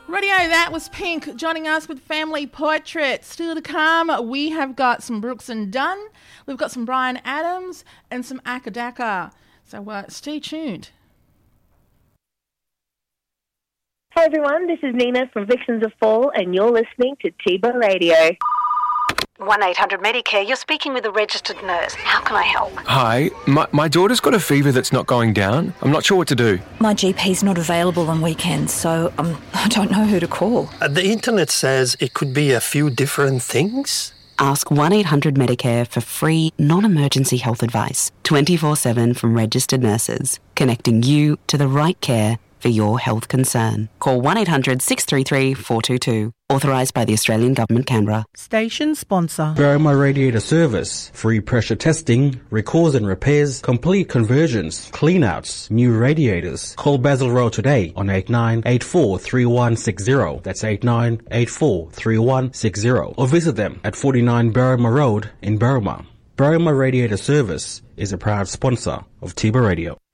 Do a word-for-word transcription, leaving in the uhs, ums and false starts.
Radio, that was Pink joining us with Family Portrait. Still to come, we have got some Brooks and Dunn, we've got some Bryan Adams and some Akadaka. So uh, stay tuned. Hi everyone, this is Nina from Vixens of Fall and you're listening to Tibo Radio. one eight hundred Medicare, you're speaking with a registered nurse. How can I help? Hi, my, my daughter's got a fever that's not going down. I'm not sure what to do. My G P's not available on weekends, so um, I don't know who to call. Uh, the internet says it could be a few different things. Ask one eight hundred Medicare for free, non-emergency health advice, twenty-four seven from registered nurses, connecting you to the right care for your health concern. Call one eight hundred six three three four two two. Authorised by the Australian Government, Canberra. Station sponsor. Berrima Radiator Service. Free pressure testing, recalls and repairs, complete conversions, cleanouts, new radiators. Call Basil Road today on eight nine eight four three one six zero. That's eight nine eight four three one six zero. Or visit them at forty-nine Berrima Road in Berrima. Berrima Radiator Service is a proud sponsor of Tibo Radio.